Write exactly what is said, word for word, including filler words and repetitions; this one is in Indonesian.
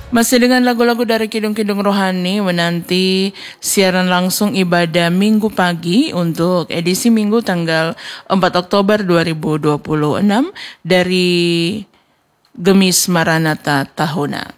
Masih dengan lagu-lagu dari Kidung-Kidung Rohani menanti siaran langsung ibadah Minggu pagi untuk edisi Minggu tanggal empat Oktober dua ribu dua puluh enam dari Gemis Maranatha Tahuna.